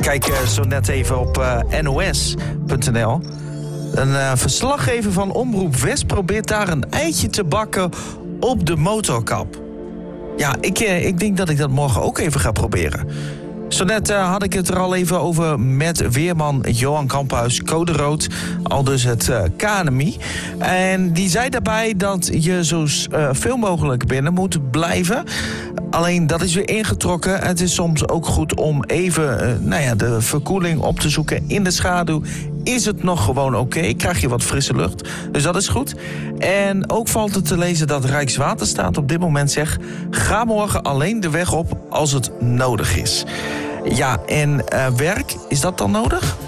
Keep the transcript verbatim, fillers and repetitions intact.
Kijk uh, zo net even op uh, N O S punt N L. Een uh, verslaggever van Omroep West probeert daar een eitje te bakken op de motorkap. Ja, ik, uh, ik denk dat ik dat morgen ook even ga proberen. Zo net uh, had ik het er al even over met weerman Johan Kamphuis, code rood, al dus het uh, K N M I. En die zei daarbij dat je zo uh, veel mogelijk binnen moet blijven. Alleen dat is weer ingetrokken. Het is soms ook goed om even uh, nou ja, de verkoeling op te zoeken in de schaduw. Is het nog gewoon oké? Okay? Krijg je wat frisse lucht? Dus dat is goed. En ook valt het te lezen dat Rijkswaterstaat op dit moment zegt: ga morgen alleen de weg op als het nodig is. Ja, en uh, werk, is dat dan nodig?